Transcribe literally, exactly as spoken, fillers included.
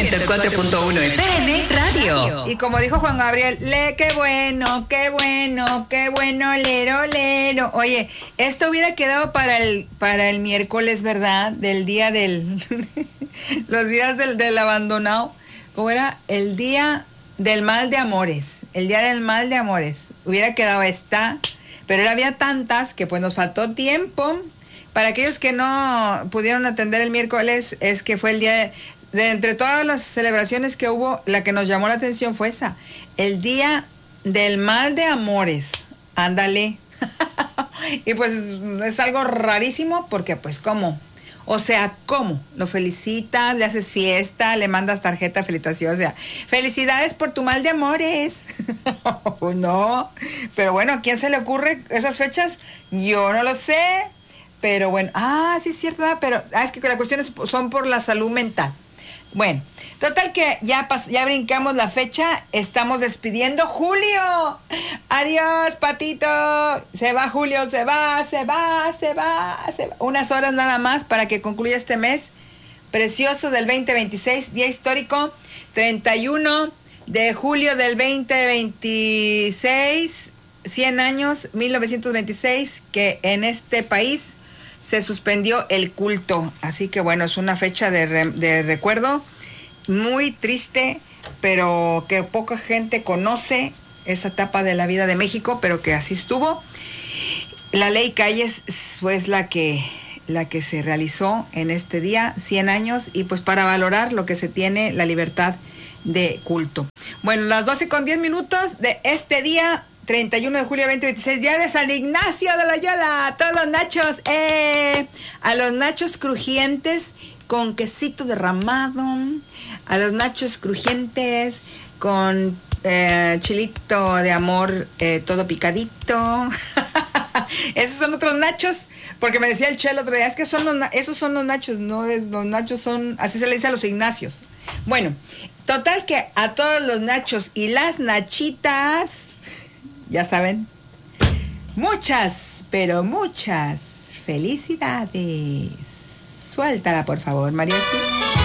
ciento cuatro punto uno F M Radio. Y como dijo Juan Gabriel, le, qué bueno, qué bueno, qué bueno, lero, lero. Oye, esto hubiera quedado para el, para el miércoles, ¿verdad? Del día del, los días del, del abandonado. ¿Cómo era? El día del mal de amores. El día del mal de amores. Hubiera quedado esta, pero había tantas que pues nos faltó tiempo. Para aquellos que no pudieron atender el miércoles, es que fue el día de, de entre todas las celebraciones que hubo, la que nos llamó la atención fue esa, el día del mal de amores. Ándale. Y pues es algo rarísimo porque pues ¿cómo? O sea, ¿cómo? Lo felicitas, le haces fiesta, le mandas tarjeta de felicitación, o sea, felicidades por tu mal de amores. No, pero bueno, ¿a quién se le ocurre esas fechas? Yo no lo sé. Pero bueno, ah, sí es cierto, ¿verdad? Pero ah, es que las cuestiones son por la salud mental. Bueno, total que ya, pas, ya brincamos la fecha, estamos despidiendo Julio. Adiós, Patito. Se va Julio, se va, se va, se va, se va. Unas horas nada más para que concluya este mes precioso del veinte veintiséis, día histórico, treinta y uno de julio del veinte veintiséis, cien años, mil novecientos veintiséis, que en este país se suspendió el culto. Así que bueno, es una fecha de, re, de recuerdo muy triste, pero que poca gente conoce esa etapa de la vida de México, pero que así estuvo. La ley Calles fue la que, la que se realizó en este día, cien años, y pues para valorar lo que se tiene, la libertad de culto. Bueno, las doce con diez minutos de este día, treinta y uno de julio de veinte veintiséis, día de San Ignacio de Loyola. Todos los nachos, eh, a los nachos crujientes con quesito derramado, a los nachos crujientes con eh, chilito de amor eh, todo picadito. Esos son otros nachos, porque me decía el Che el otro día, es que son los, esos son los nachos, no es, los nachos son, así se le dice a los Ignacios. Bueno, total que a todos los nachos y las nachitas, ya saben, muchas, pero muchas felicidades. Suéltala, por favor, María.